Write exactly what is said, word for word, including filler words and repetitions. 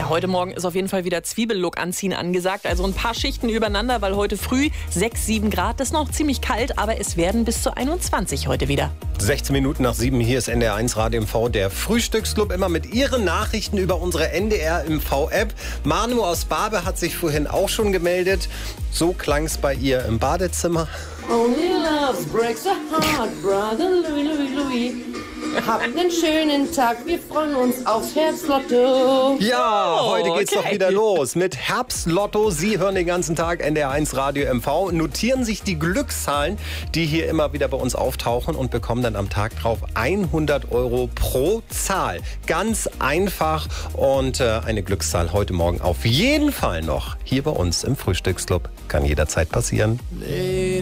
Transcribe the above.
heute Morgen ist auf jeden Fall wieder Zwiebellook anziehen angesagt. Also ein paar Schichten übereinander, weil heute früh sechs, sieben Grad. Das ist noch ziemlich kalt, aber es werden bis zu einundzwanzig heute wieder. sechzehn Minuten nach sieben, hier ist N D R eins Radio M V, der Frühstücksclub, immer mit Ihren Nachrichten über unsere N D R M V-App. Manu aus Barbe hat sich vorhin auch schon gemeldet. So klang es bei ihr im Badezimmer. Only love breaks a heart, brother Louis, Louis, Louis. Habt einen schönen Tag, wir freuen uns aufs Herbstlotto. Ja, Oh, heute geht's okay. doch wieder los mit Herbstlotto. Sie hören den ganzen Tag N D R eins Radio M V, notieren sich die Glückszahlen, die hier immer wieder bei uns auftauchen und bekommen dann am Tag drauf hundert Euro pro Zahl. Ganz einfach und äh, eine Glückszahl heute Morgen auf jeden Fall noch hier bei uns im Frühstücksclub. Kann jederzeit passieren.